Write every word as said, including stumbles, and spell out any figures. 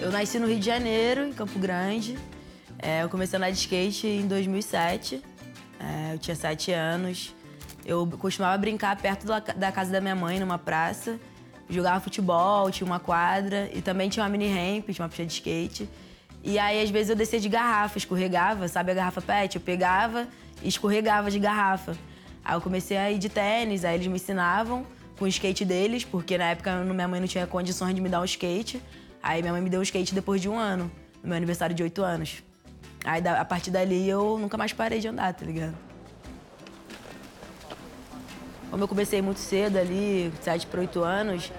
Eu nasci no Rio de Janeiro, em Campo Grande. É, eu comecei a andar de skate em dois mil e sete. É, eu tinha sete anos. Eu costumava brincar perto da casa da minha mãe, numa praça. Jogava futebol, tinha uma quadra e também tinha uma mini ramp, tinha uma pista de skate. E aí, às vezes, eu descia de garrafa, escorregava, sabe a garrafa pet? Eu pegava e escorregava de garrafa. Aí eu comecei a ir de tênis, aí eles me ensinavam com o skate deles, porque na época minha mãe não tinha condições de me dar um skate. Aí minha mãe me deu um skate depois de um ano, no meu aniversário de oito anos. Aí a partir dali eu nunca mais parei de andar, tá ligado? Como eu comecei muito cedo ali, sete para oito anos,